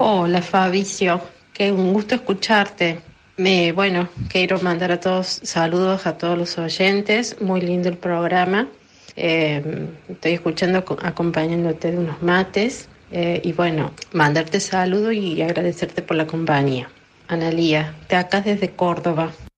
Hola Fabricio, qué un gusto escucharte. Bueno, quiero mandar a todos saludos a todos los oyentes, muy lindo el programa. Estoy escuchando, acompañándote de unos mates y bueno, mandarte saludos y agradecerte por la compañía. Analía, de acá desde Córdoba.